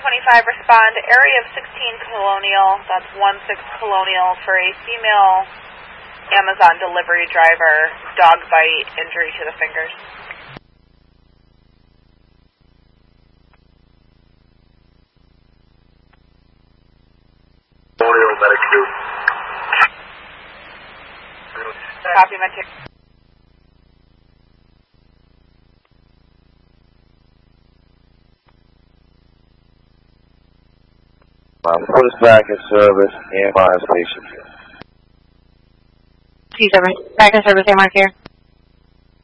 1025, respond to area of 16 Colonial, that's 16 Colonial, for a female Amazon delivery driver, dog bite, injury to the fingers. Colonial, medic 2. Copy, medic. Put us back in service and fire station. T7, back in service, Mark here.